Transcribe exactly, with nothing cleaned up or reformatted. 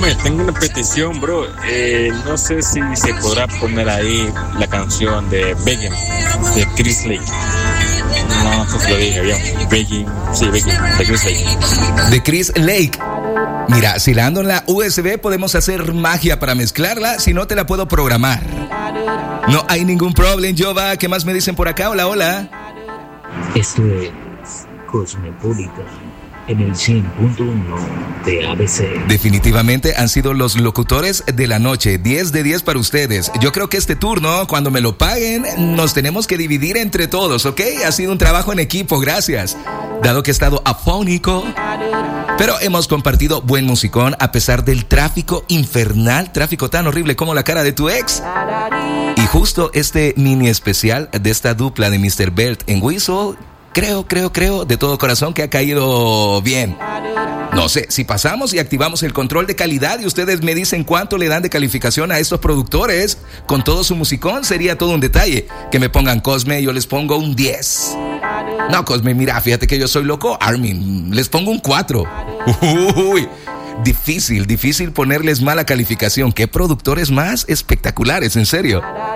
Cosme, tengo una petición, bro. Eh, no sé si se podrá poner ahí la canción de Begging de Chris Lake. No, no sé si lo dije bien. Begging, sí, Begging, de Chris Lake. De Chris Lake. Mira, si la ando en la U S B podemos hacer magia para mezclarla, si no te la puedo programar. No hay ningún problema, Jova. ¿Qué más me dicen por acá? Hola, hola. Esto es Cosmopolitan en el cien punto uno de A B C. Definitivamente han sido los locutores de la noche. diez de diez para ustedes. Yo creo que este turno, cuando me lo paguen, nos tenemos que dividir entre todos, ¿ok? Ha sido un trabajo en equipo, gracias. Dado que he estado afónico, pero hemos compartido buen musicón a pesar del tráfico infernal, tráfico tan horrible como la cara de tu ex. Y justo este mini especial de esta dupla de mister Belt en Whistle, creo, creo, creo, de todo corazón que ha caído bien. No sé, si pasamos y activamos el control de calidad y ustedes me dicen cuánto le dan de calificación a estos productores, con todo su musicón sería todo un detalle. Que me pongan Cosme, yo les pongo un diez. No, Cosme, mira, fíjate que yo soy loco, Armin, les pongo un cuatro. Uy, difícil, difícil ponerles mala calificación. Qué productores más espectaculares, en serio.